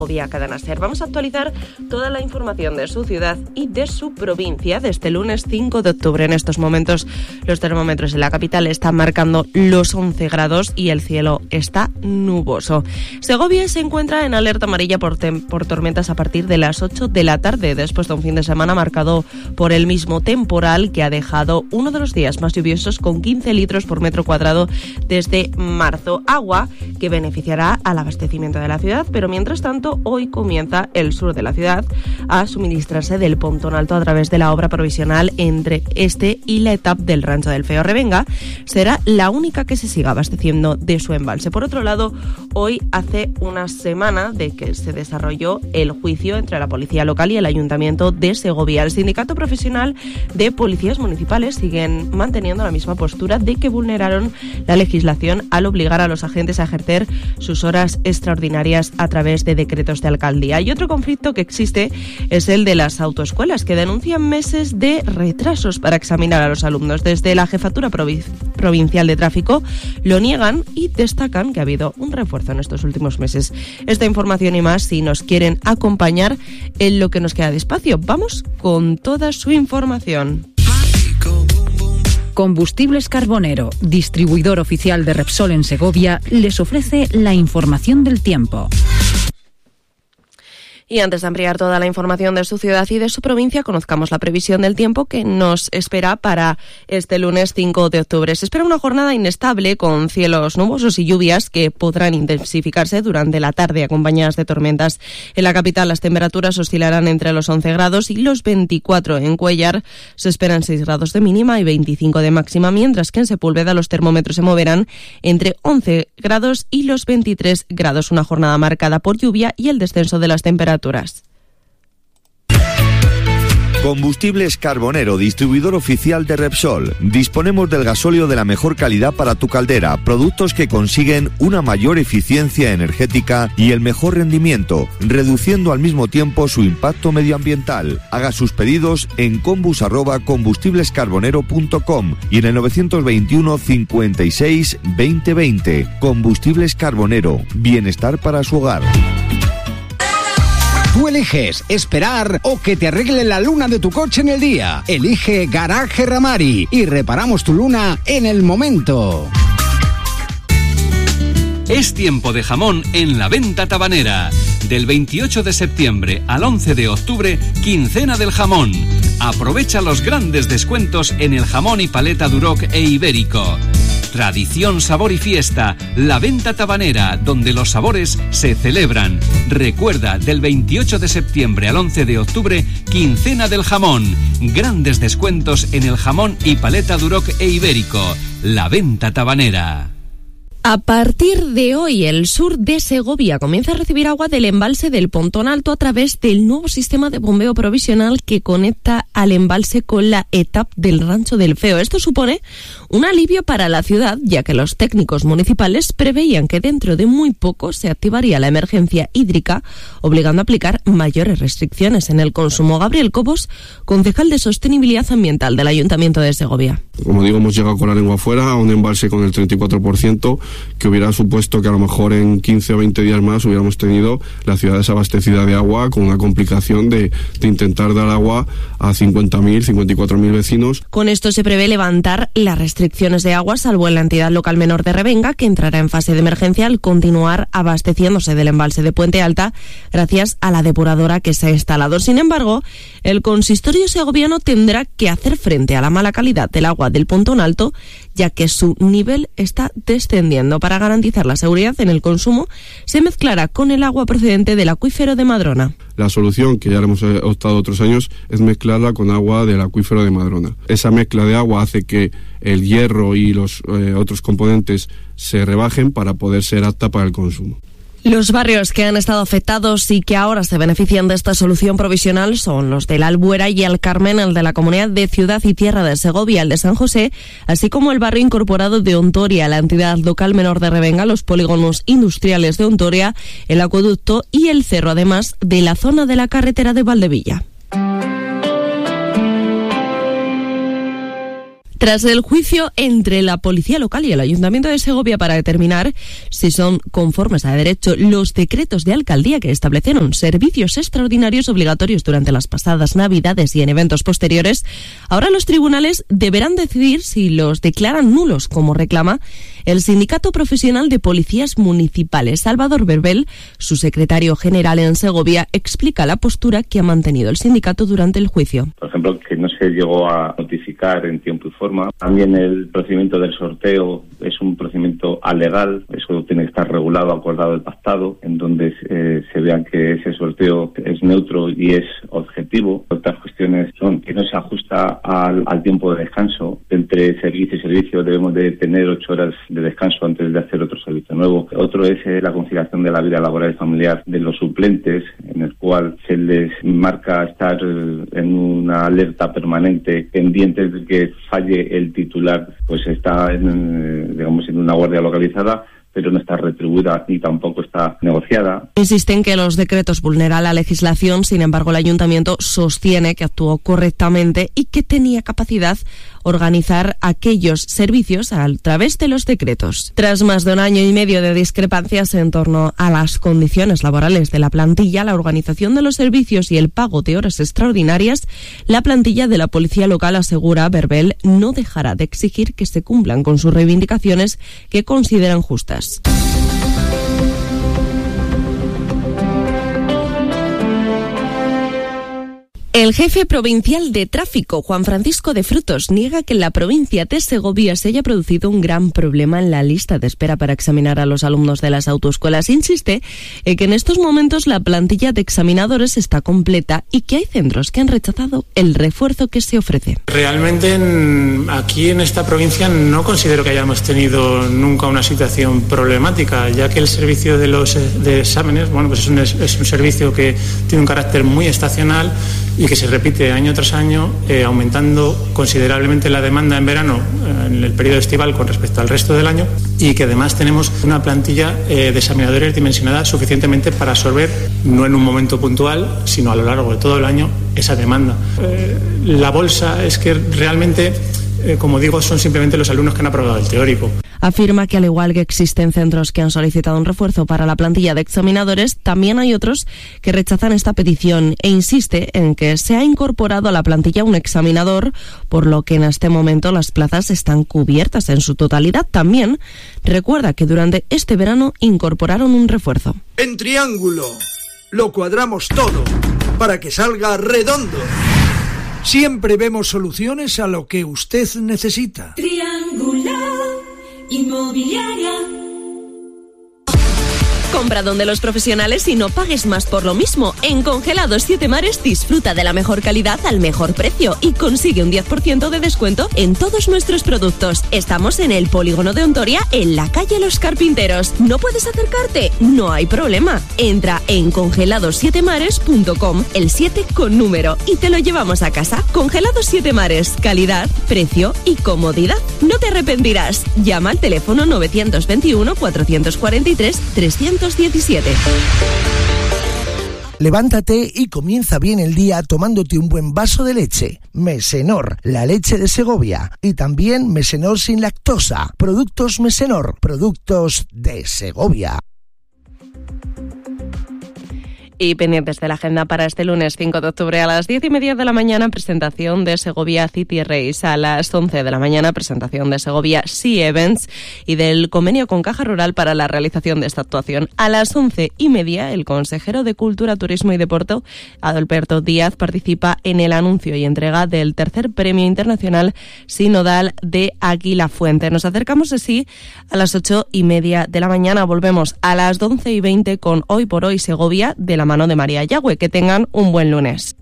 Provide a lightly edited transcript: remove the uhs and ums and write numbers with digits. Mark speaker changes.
Speaker 1: Vía Cadena Ser. Vamos a actualizar toda la información de su ciudad y de su provincia de este lunes 5 de octubre. En estos momentos los termómetros en la capital están marcando los 11 grados y el cielo está nuboso. Segovia se encuentra en alerta amarilla por tormentas a partir de las 8 de la tarde, después de un fin de semana marcado por el mismo temporal que ha dejado uno de los días más lluviosos con 15 litros por metro cuadrado desde marzo. Agua que beneficiará al abastecimiento de la ciudad, pero mientras tanto hoy comienza el sur de la ciudad a suministrarse del Pontón Alto a través de la obra provisional entre este y la etapa del Rancho del Feo. Revenga será la única que se siga abasteciendo de su embalse. Por otro lado, hoy hace una semana de que se desarrolló el juicio entre la policía local y el Ayuntamiento de Segovia. El Sindicato Profesional de Policías Municipales siguen manteniendo la misma postura de que vulneraron la legislación al obligar a los agentes a ejercer sus horas extraordinarias a través de decretos de alcaldía. Y otro conflicto que existe es el de las autoescuelas, que denuncian meses de retrasos para examinar a los alumnos. Desde la Jefatura Provincial de Tráfico lo niegan y destacan que ha habido un refuerzo en estos últimos meses. Esta información y más, si nos quieren acompañar en lo que nos queda de espacio, vamos con toda su información.
Speaker 2: Combustibles Carbonero, distribuidor oficial de Repsol en Segovia, les ofrece la información del tiempo.
Speaker 1: Y antes de ampliar toda la información de su ciudad y de su provincia, conozcamos la previsión del tiempo que nos espera para este lunes 5 de octubre. Se espera una jornada inestable con cielos nubosos y lluvias que podrán intensificarse durante la tarde acompañadas de tormentas. En la capital las temperaturas oscilarán entre los 11 grados y los 24. En Cuéllar se esperan 6 grados de mínima y 25 de máxima, mientras que en Sepúlveda los termómetros se moverán entre 11 grados y los 23 grados. Una jornada marcada por lluvia y el descenso de las temperaturas.
Speaker 3: Combustibles Carbonero, distribuidor oficial de Repsol. Disponemos del gasóleo de la mejor calidad para tu caldera, productos que consiguen una mayor eficiencia energética y el mejor rendimiento, reduciendo al mismo tiempo su impacto medioambiental. Haga sus pedidos en combus@combustiblescarbonero.com y en el 921 56 2020. Combustibles Carbonero, bienestar para su hogar.
Speaker 4: Tú eliges esperar o que te arregle la luna de tu coche en el día. Elige Garaje Ramari y reparamos tu luna en el momento.
Speaker 5: Es tiempo de jamón en la venta tabanera. Del 28 de septiembre al 11 de octubre, quincena del jamón. Aprovecha los grandes descuentos en el jamón y paleta Duroc e ibérico. Tradición, sabor y fiesta, la venta tabanera, donde los sabores se celebran. Recuerda, del 28 de septiembre al 11 de octubre, quincena del jamón. Grandes descuentos en el jamón y paleta Duroc e ibérico. La venta tabanera.
Speaker 1: A partir de hoy, el sur de Segovia comienza a recibir agua del embalse del Pontón Alto a través del nuevo sistema de bombeo provisional que conecta al embalse con la etapa del Rancho del Feo. Esto supone un alivio para la ciudad, ya que los técnicos municipales preveían que dentro de muy poco se activaría la emergencia hídrica, obligando a aplicar mayores restricciones en el consumo. Gabriel Cobos, concejal de Sostenibilidad Ambiental del Ayuntamiento de Segovia.
Speaker 6: Como digo, hemos llegado con la lengua afuera a un embalse con el 34%, que hubiera supuesto que a lo mejor en 15 o 20 días más hubiéramos tenido la ciudad desabastecida de agua, con una complicación de intentar dar agua a 50.000, 54.000 vecinos.
Speaker 1: Con esto se prevé levantar las restricciones de agua, salvo en la entidad local menor de Revenga, que entrará en fase de emergencia al continuar abasteciéndose del embalse de Puente Alta gracias a la depuradora que se ha instalado. Sin embargo, el consistorio segoviano tendrá que hacer frente a la mala calidad del agua del Pontón Alto, ya que su nivel está descendiendo. Para garantizar la seguridad en el consumo, se mezclará con el agua procedente del acuífero de Madrona.
Speaker 6: La solución, que ya le hemos optado otros años, es mezclarla con agua del acuífero de Madrona. Esa mezcla de agua hace que el hierro y los otros componentes se rebajen para poder ser apta para el consumo.
Speaker 1: Los barrios que han estado afectados y que ahora se benefician de esta solución provisional son los de la Albuera y el Carmen, el de la Comunidad de Ciudad y Tierra de Segovia, el de San José, así como el barrio incorporado de Ontoria, la entidad local menor de Revenga, los polígonos industriales de Ontoria, el acueducto y el cerro, además de la zona de la carretera de Valdevilla. Tras el juicio entre la policía local y el Ayuntamiento de Segovia para determinar si son conformes a derecho los decretos de alcaldía que establecieron servicios extraordinarios obligatorios durante las pasadas Navidades y en eventos posteriores, ahora los tribunales deberán decidir si los declaran nulos, como reclama el Sindicato Profesional de Policías Municipales. Salvador Verbel, su secretario general en Segovia, explica la postura que ha mantenido el sindicato durante el juicio.
Speaker 7: Por ejemplo, que no se llegó a notificar en tiempo y forma. También el procedimiento del sorteo es un procedimiento alegal, eso tiene que estar regulado, acordado y pactado, en donde se vean que ese sorteo es neutro y es objetivo. Otras cuestiones son que no se ajusta al tiempo de descanso. Entre servicio y servicio debemos de tener 8 horas de descanso antes de hacer otro servicio nuevo. Otro es la conciliación de la vida laboral y familiar de los suplentes, en el cual se les marca estar en una alerta permanente, pendientes de que falle el titular, pues está en una guardia localizada, pero no está retribuida ni tampoco está negociada.
Speaker 1: Insisten que los decretos vulneran la legislación, sin embargo el Ayuntamiento sostiene que actuó correctamente y que tenía capacidad organizar aquellos servicios a través de los decretos. Tras más de 1 año y medio de discrepancias en torno a las condiciones laborales de la plantilla, la organización de los servicios y el pago de horas extraordinarias, la plantilla de la policía local, asegura Verbel, no dejará de exigir que se cumplan con sus reivindicaciones que consideran justas. El jefe provincial de tráfico, Juan Francisco de Frutos, niega que en la provincia de Segovia se haya producido un gran problema en la lista de espera para examinar a los alumnos de las autoescuelas. Insiste en que en estos momentos la plantilla de examinadores está completa y que hay centros que han rechazado el refuerzo que se ofrece.
Speaker 8: Realmente aquí en esta provincia no considero que hayamos tenido nunca una situación problemática, ya que el servicio de exámenes, pues es un servicio que tiene un carácter muy estacional y que se repite año tras año, aumentando considerablemente la demanda en verano, en el periodo estival con respecto al resto del año, y que además tenemos una plantilla de examinadores dimensionada suficientemente para absorber, no en un momento puntual, sino a lo largo de todo el año, esa demanda. La bolsa es que realmente, como digo, son simplemente los alumnos que han aprobado el teórico.
Speaker 1: Afirma que al igual que existen centros que han solicitado un refuerzo para la plantilla de examinadores, también hay otros que rechazan esta petición e insiste en que se ha incorporado a la plantilla un examinador, por lo que en este momento las plazas están cubiertas en su totalidad. También recuerda que durante este verano incorporaron un refuerzo.
Speaker 9: En Triángulo lo cuadramos todo para que salga redondo. Siempre vemos soluciones a lo que usted necesita.
Speaker 10: Triángulo Inmobiliaria.
Speaker 1: Compra donde los profesionales y no pagues más por lo mismo. En Congelados 7 Mares disfruta de la mejor calidad al mejor precio y consigue un 10% de descuento en todos nuestros productos. Estamos en el Polígono de Ontoria, en la calle Los Carpinteros. ¿No puedes acercarte? No hay problema. Entra en congelados7mares.com, el 7 con número, y te lo llevamos a casa. Congelados 7 Mares, calidad, precio y comodidad. No te arrepentirás. Llama al teléfono 921 443 317.
Speaker 11: Levántate y comienza bien el día tomándote un buen vaso de leche. Mesenor, la leche de Segovia. Y también Mesenor sin lactosa. Productos Mesenor, productos de Segovia.
Speaker 1: Y pendientes de la agenda para este lunes 5 de octubre a las 10:30 de la mañana, presentación de Segovia City Race. A las 11 de la mañana, presentación de Segovia Sea Events y del convenio con Caja Rural para la realización de esta actuación. A las 11:30, el consejero de Cultura, Turismo y Deporte, Adalberto Díaz, participa en el anuncio y entrega del tercer Premio Internacional Sinodal de Águila Fuente. Nos acercamos así a las 8:30 de la mañana. Volvemos a las 11:20 con Hoy por Hoy Segovia, de la mano de María Yagüe. Que tengan un buen lunes.